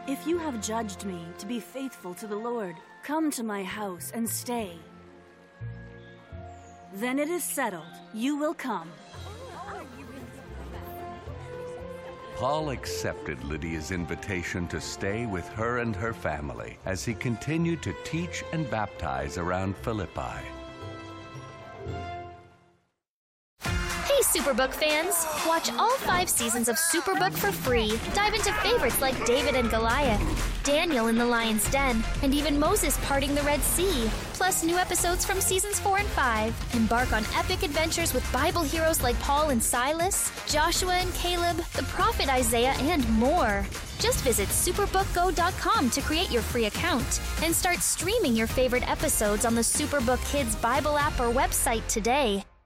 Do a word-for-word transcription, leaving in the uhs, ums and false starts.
If you have judged me to be faithful to the Lord, come to my house and stay. Then it is settled, you will come. Paul accepted Lydia's invitation to stay with her and her family as he continued to teach and baptize around Philippi. Hey, Superbook fans! Watch all five seasons of Superbook for free. Dive into favorites like David and Goliath, Daniel in the Lion's Den, and even Moses parting the Red Sea. Plus new episodes from seasons four and five. Embark on epic adventures with Bible heroes like Paul and Silas, Joshua and Caleb, the prophet Isaiah, and more. Just visit superbook go dot com to create your free account and start streaming your favorite episodes on the Superbook Kids Bible app or website today.